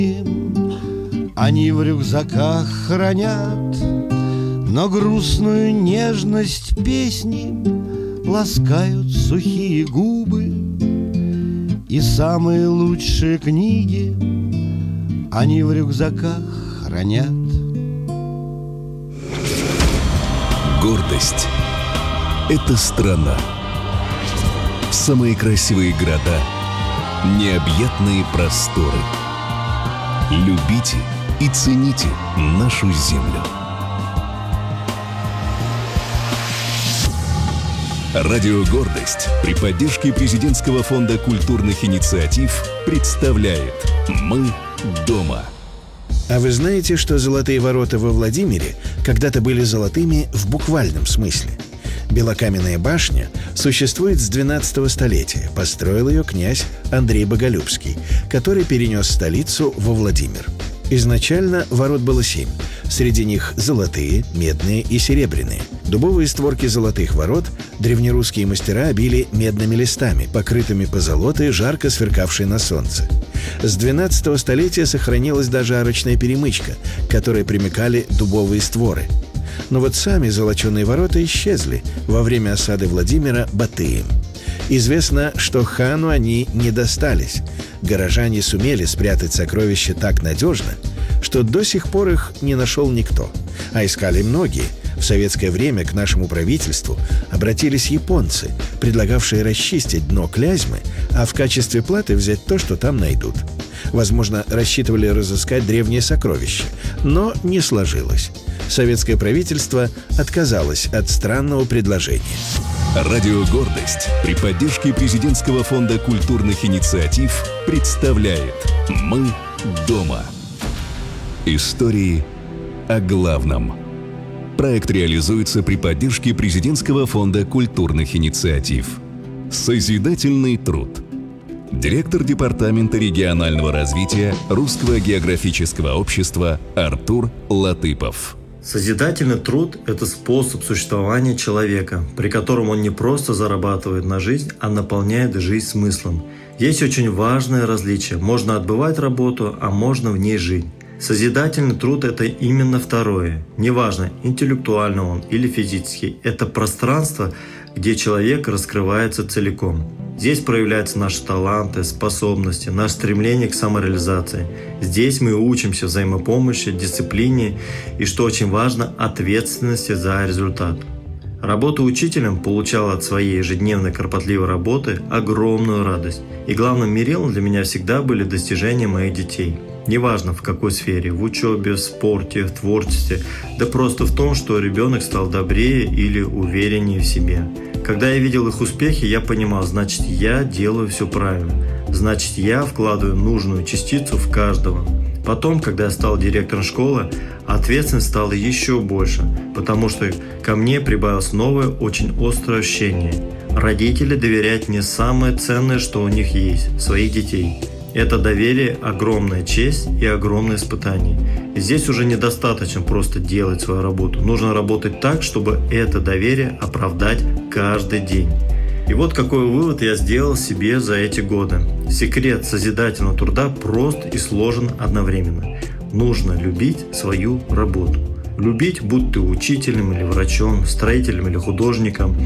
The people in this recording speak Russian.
Они в рюкзаках хранят, но грустную нежность песни ласкают сухие губы. И самые лучшие книги они в рюкзаках хранят. Гордость — это страна. Самые красивые города, необъятные просторы. Любите и цените нашу землю. Радио «Гордость» при поддержке Президентского фонда культурных инициатив представляет «Мы дома». А вы знаете, что золотые ворота во Владимире когда-то были золотыми в буквальном смысле? Белокаменная башня существует с 12 столетия. Построил ее князь Андрей Боголюбский, который перенес столицу во Владимир. Изначально ворот было 7. Среди них золотые, медные и серебряные. Дубовые створки золотых ворот древнерусские мастера обили медными листами, покрытыми позолотой, жарко сверкавшей на солнце. С 12 столетия сохранилась даже арочная перемычка, к которой примыкали дубовые створы. Но вот сами золоченые ворота исчезли во время осады Владимира Батыем. Известно, что хану они не достались. Горожане сумели спрятать сокровища так надежно, что до сих пор их не нашел никто. А искали многие. В советское время к нашему правительству обратились японцы, предлагавшие расчистить дно Клязьмы, а в качестве платы взять то, что там найдут. Возможно, рассчитывали разыскать древние сокровища, но не сложилось. Советское правительство отказалось от странного предложения. Радио «Гордость» при поддержке Президентского фонда культурных инициатив представляет «Мы дома». Истории о главном. Проект реализуется при поддержке Президентского фонда культурных инициатив. Созидательный труд. Директор Департамента регионального развития Русского географического общества Артур Латыпов. Созидательный труд – это способ существования человека, при котором он не просто зарабатывает на жизнь, а наполняет жизнь смыслом. Есть очень важное различие. Можно отбывать работу, а можно в ней жить. Созидательный труд – это именно второе. Неважно, интеллектуально он или физически. Это пространство, где человек раскрывается целиком. Здесь проявляются наши таланты, способности, наше стремление к самореализации. Здесь мы учимся взаимопомощи, дисциплине и, что очень важно, ответственности за результат. Работа учителем получала от своей ежедневной кропотливой работы огромную радость. И главным мерилом для меня всегда были достижения моих детей. Неважно в какой сфере, в учебе, в спорте, в творчестве, да просто в том, что ребенок стал добрее или увереннее в себе. Когда я видел их успехи, я понимал, значит, я делаю все правильно. Значит, я вкладываю нужную частицу в каждого. Потом, когда я стал директором школы, ответственность стала еще больше, потому что ко мне прибавилось новое, очень острое ощущение. Родители доверяют мне самое ценное, что у них есть – своих детей. Это доверие – огромная честь и огромное испытание. И здесь уже недостаточно просто делать свою работу. Нужно работать так, чтобы это доверие оправдать каждый день. И вот какой вывод я сделал себе за эти годы. Секрет созидательного труда прост и сложен одновременно. Нужно любить свою работу. Любить, будь ты учителем или врачом, строителем или художником.